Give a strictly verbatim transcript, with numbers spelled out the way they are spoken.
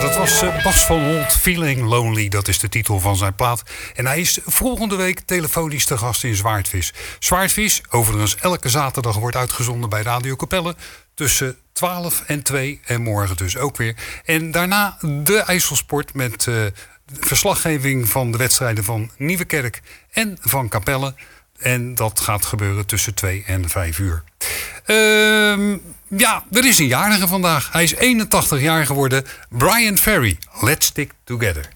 dat was uh, Bas van Holt, Feeling Lonely. Dat is de titel van zijn plaat. En hij is volgende week telefonisch te gast in Zwaardvis. Zwaardvis, overigens elke zaterdag wordt uitgezonden bij Radio Capelle. Tussen twaalf en twee. En morgen dus ook weer. En daarna de IJsselsport met uh, verslaggeving van de wedstrijden van Nieuwekerk en van Capelle. En dat gaat gebeuren tussen twee en vijf uur. Uh, ja, er is een jarige vandaag. Hij is eenentachtig jaar geworden. Brian Ferry. Let's Stick Together.